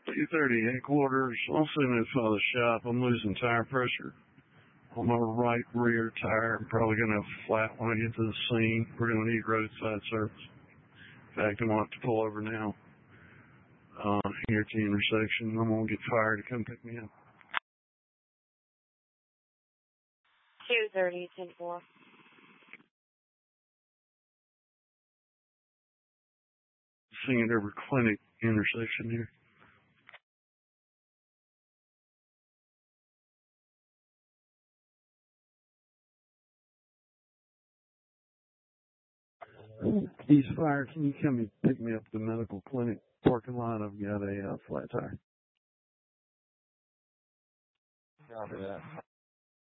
230 headquarters. I'll send this out of the shop. I'm losing tire pressure on my right rear tire. I'm probably going to have a flat when I get to the scene. We're going to need roadside service. In fact, I'm going to have to pull over now here at the intersection. I'm going to get fire to come pick me up. 230, 10-4. Seeing it over Clinic intersection here. These fire, can you come and pick me up at the medical clinic parking lot? I've got a flat tire. Copy that.